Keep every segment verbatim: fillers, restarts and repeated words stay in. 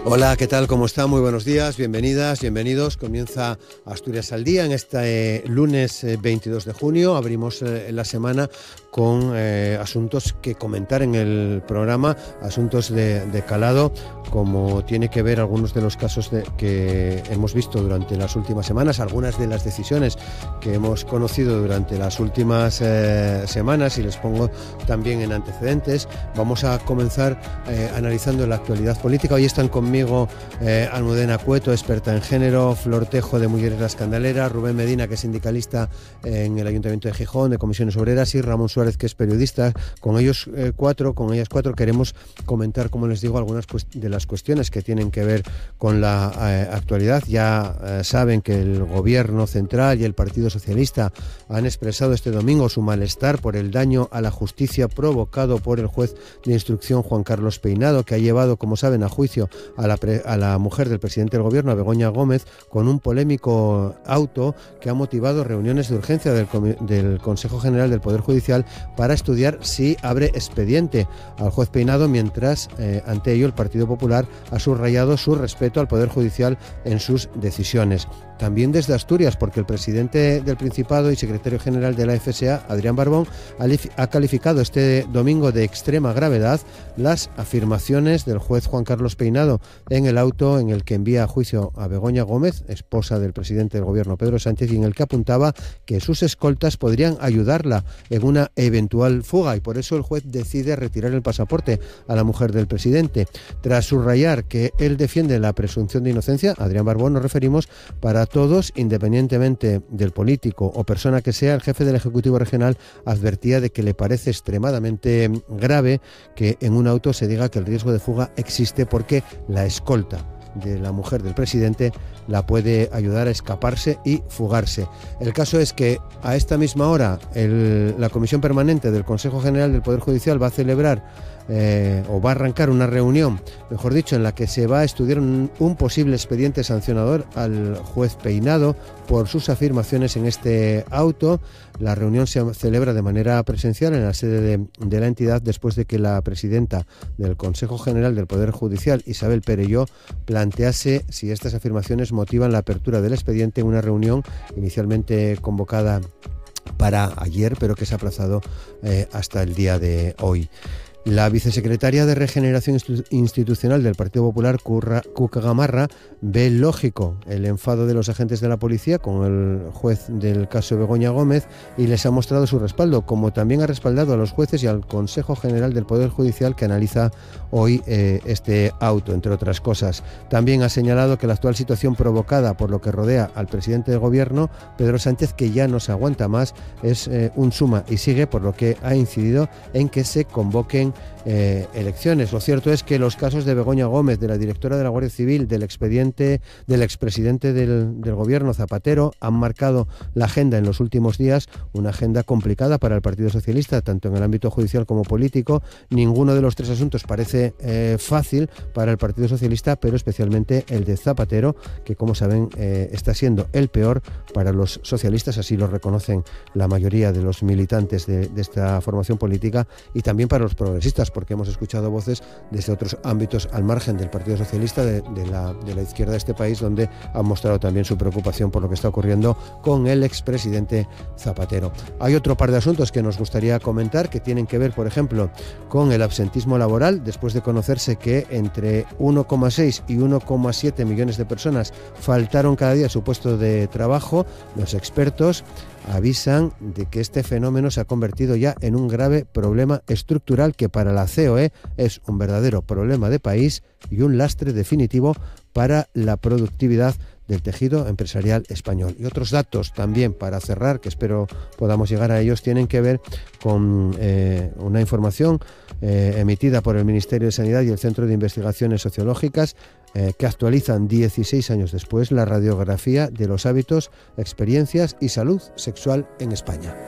Hola, ¿qué tal? ¿Cómo está? Muy buenos días, bienvenidas, bienvenidos. Comienza Asturias al Día en este eh, lunes eh, veintidós de junio. Abrimos eh, la semana con eh, asuntos que comentar en el programa, asuntos de, de calado, como tiene que ver algunos de los casos de, que hemos visto durante las últimas semanas, algunas de las decisiones que hemos conocido durante las últimas eh, semanas, y les pongo también en antecedentes. Vamos a comenzar eh, analizando la actualidad política. Hoy están conmigo Eh, Almudena Cueto, experta en género, Flor Tejo, de Mujeres La Escandalera, Rubén Medina, que es sindicalista en el Ayuntamiento de Gijón, de Comisiones Obreras, y Ramón Suárez, que es periodista. Con ellos eh, cuatro, con ellas cuatro, queremos comentar, como les digo, algunas de las cuestiones que tienen que ver con la eh, actualidad. Ya eh, saben que el Gobierno Central y el Partido Socialista han expresado este domingo su malestar por el daño a la justicia provocado por el juez de instrucción Juan Carlos Peinado, que ha llevado, como saben, a juicio a la, pre, a la mujer del presidente del Gobierno, a Begoña Gómez, con un polémico auto que ha motivado reuniones de urgencia del, del Consejo General del Poder Judicial para estudiar si abre expediente al juez Peinado, mientras eh, ante ello el Partido Popular ha subrayado su respeto al Poder Judicial en sus decisiones. También desde Asturias, porque el presidente del Principado y secretario general de la F S A, Adrián Barbón, ha calificado este domingo de extrema gravedad las afirmaciones del juez Juan Carlos Peinado en el auto en el que envía a juicio a Begoña Gómez, esposa del presidente del Gobierno Pedro Sánchez, y en el que apuntaba que sus escoltas podrían ayudarla en una eventual fuga, y por eso el juez decide retirar el pasaporte a la mujer del presidente. Tras subrayar que él defiende la presunción de inocencia, Adrián Barbón, nos referimos, para todos, independientemente del político o persona que sea, el jefe del Ejecutivo Regional advertía de que le parece extremadamente grave que en un auto se diga que el riesgo de fuga existe, porque la escolta de la mujer del presidente la puede ayudar a escaparse y fugarse. El caso es que a esta misma hora el, la Comisión Permanente del Consejo General del Poder Judicial va a celebrar Eh, o va a arrancar una reunión, mejor dicho, en la que se va a estudiar un, un posible expediente sancionador al juez Peinado por sus afirmaciones en este auto. La reunión se celebra de manera presencial en la sede de, de la entidad, después de que la presidenta del Consejo General del Poder Judicial, Isabel Perelló, plantease si estas afirmaciones motivan la apertura del expediente en una reunión inicialmente convocada para ayer, pero que se ha aplazado eh, hasta el día de hoy. La vicesecretaria de Regeneración Institucional del Partido Popular, Cuca Gamarra, ve lógico el enfado de los agentes de la policía con el juez del caso de Begoña Gómez, y les ha mostrado su respaldo, como también ha respaldado a los jueces y al Consejo General del Poder Judicial, que analiza hoy eh, este auto, entre otras cosas. También ha señalado que la actual situación provocada por lo que rodea al presidente del Gobierno, Pedro Sánchez, que ya no se aguanta más, es eh, un suma y sigue, por lo que ha incidido en que se convoquen Eh, elecciones. Lo cierto es que los casos de Begoña Gómez, de la directora de la Guardia Civil, del expediente del expresidente del, del Gobierno, Zapatero, han marcado la agenda en los últimos días, una agenda complicada para el Partido Socialista, tanto en el ámbito judicial como político. Ninguno de los tres asuntos parece eh, fácil para el Partido Socialista, pero especialmente el de Zapatero, que, como saben, eh, está siendo el peor para los socialistas, así lo reconocen la mayoría de los militantes de, de esta formación política, y también para los progresistas, porque hemos escuchado voces desde otros ámbitos al margen del Partido Socialista, de, de, la, de la izquierda de este país, donde han mostrado también su preocupación por lo que está ocurriendo con el expresidente Zapatero. Hay otro par de asuntos que nos gustaría comentar, que tienen que ver, por ejemplo, con el absentismo laboral, después de conocerse que entre uno coma seis y uno coma siete millones de personas faltaron cada día a su puesto de trabajo. Los expertos avisan de que este fenómeno se ha convertido ya en un grave problema estructural, que para la C O E es un verdadero problema de país y un lastre definitivo para la productividad del tejido empresarial español. Y otros datos también, para cerrar, que espero podamos llegar a ellos, tienen que ver con eh, una información eh, emitida por el Ministerio de Sanidad y el Centro de Investigaciones Sociológicas, eh, que actualizan dieciséis años después la radiografía de los hábitos, experiencias y salud sexual en España.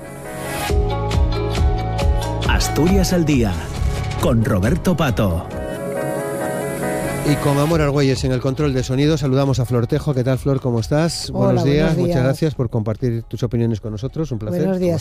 Asturias al Día, con Roberto Pato. Y con Amor Argüelles en el control de sonido, saludamos a Flor Tejo. ¿Qué tal, Flor? ¿Cómo estás? Hola, buenos, días. buenos días, muchas gracias por compartir tus opiniones con nosotros, un placer. Buenos días.